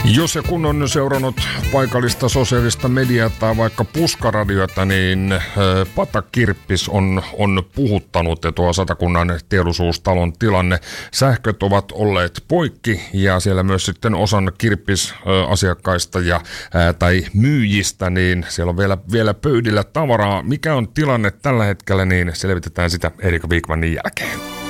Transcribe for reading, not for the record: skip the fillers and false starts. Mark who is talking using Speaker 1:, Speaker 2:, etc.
Speaker 1: Jos ja kun on seurannut paikallista sosiaalista mediaa tai vaikka puskaradiota, niin Pata Kirppis on puhuttanut ja tuo Satakunnan teollisuustalon tilanne. Sähköt ovat olleet poikki ja siellä myös sitten osan Kirppis-asiakkaista tai myyjistä, niin siellä on vielä pöydillä tavaraa. Mikä on tilanne tällä hetkellä, niin selvitetään sitä Erika Wikmanin jälkeen.